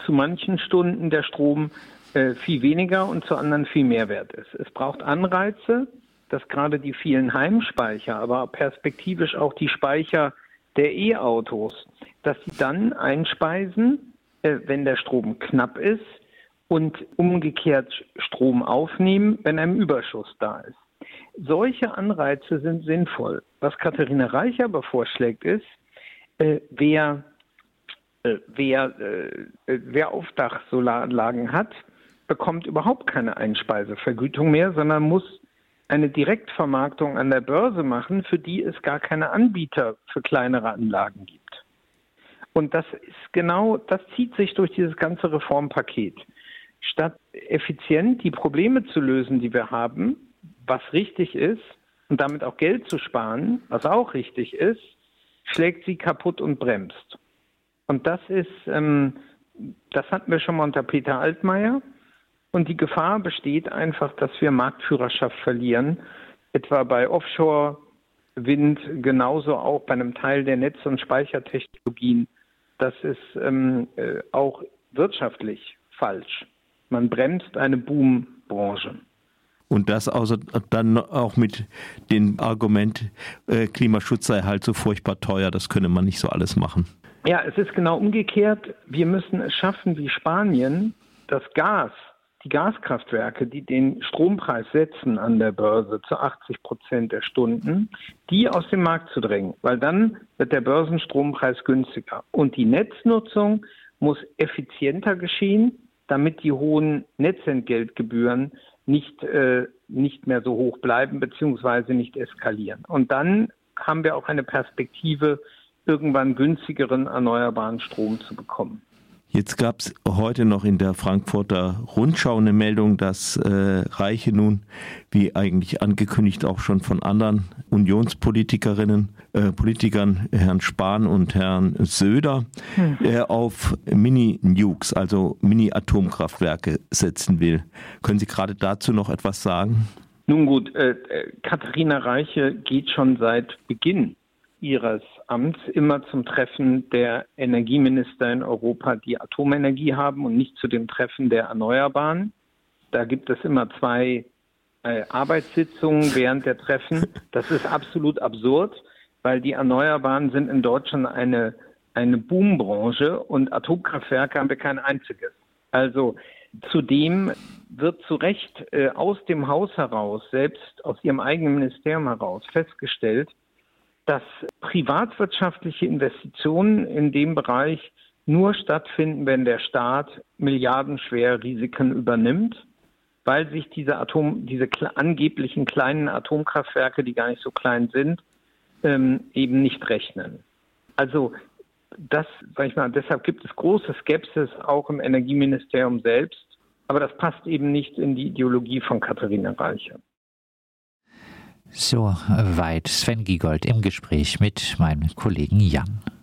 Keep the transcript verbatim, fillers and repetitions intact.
zu manchen Stunden der Strom äh, viel weniger und zu anderen viel mehr wert ist. Es braucht Anreize, dass gerade die vielen Heimspeicher, aber perspektivisch auch die Speicher der E-Autos, dass sie dann einspeisen, äh, wenn der Strom knapp ist und umgekehrt Strom aufnehmen, wenn ein Überschuss da ist. Solche Anreize sind sinnvoll. Was Katharina Reich aber vorschlägt ist, äh, wer, äh, wer, äh, wer Aufdachsolaranlagen hat, bekommt überhaupt keine Einspeisevergütung mehr, sondern muss eine Direktvermarktung an der Börse machen, für die es gar keine Anbieter für kleinere Anlagen gibt. Und das ist genau, das zieht sich durch dieses ganze Reformpaket. Statt effizient die Probleme zu lösen, die wir haben, was richtig ist, und damit auch Geld zu sparen, was auch richtig ist, schlägt sie kaputt und bremst. Und das ist, ähm, das hatten wir schon mal unter Peter Altmaier. Und die Gefahr besteht einfach, dass wir Marktführerschaft verlieren, etwa bei Offshore-Wind, genauso auch bei einem Teil der Netz- und Speichertechnologien. Das ist ähm, äh, auch wirtschaftlich falsch. Man bremst eine Boombranche. Und das außer, dann auch mit dem Argument, äh, Klimaschutz sei halt so furchtbar teuer, das könne man nicht so alles machen. Ja, es ist genau umgekehrt. Wir müssen es schaffen, wie Spanien, das Gas, die Gaskraftwerke, die den Strompreis setzen an der Börse zu achtzig Prozent der Stunden, die aus dem Markt zu drängen, weil dann wird der Börsenstrompreis günstiger. Und die Netznutzung muss effizienter geschehen, damit die hohen Netzentgeltgebühren nicht, äh, nicht mehr so hoch bleiben bzw. nicht eskalieren. Und dann haben wir auch eine Perspektive, irgendwann günstigeren erneuerbaren Strom zu bekommen. Jetzt gab es heute noch in der Frankfurter Rundschau eine Meldung, dass äh, Reiche nun, wie eigentlich angekündigt auch schon von anderen Unionspolitikerinnen, äh, Politikern, Herrn Spahn und Herrn Söder, hm. äh, auf Mini-Nukes, also Mini-Atomkraftwerke setzen will. Können Sie gerade dazu noch etwas sagen? Nun gut, äh, Katharina Reiche geht schon seit Beginn ihres Amts immer zum Treffen der Energieminister in Europa, die Atomenergie haben und nicht zu dem Treffen der Erneuerbaren. Da gibt es immer zwei äh, Arbeitssitzungen während der Treffen. Das ist absolut absurd, weil die Erneuerbaren sind in Deutschland eine, eine Boombranche und Atomkraftwerke haben wir kein einziges. Also zudem wird zu Recht äh, aus dem Haus heraus, selbst aus ihrem eigenen Ministerium heraus, festgestellt, dass privatwirtschaftliche Investitionen in dem Bereich nur stattfinden, wenn der Staat milliardenschwere Risiken übernimmt, weil sich diese Atom, diese angeblichen kleinen Atomkraftwerke, die gar nicht so klein sind, ähm, eben nicht rechnen. Also das, sag ich mal, deshalb gibt es große Skepsis auch im Energieministerium selbst, aber das passt eben nicht in die Ideologie von Katharina Reiche. So weit Sven Giegold im Gespräch mit meinem Kollegen Jan.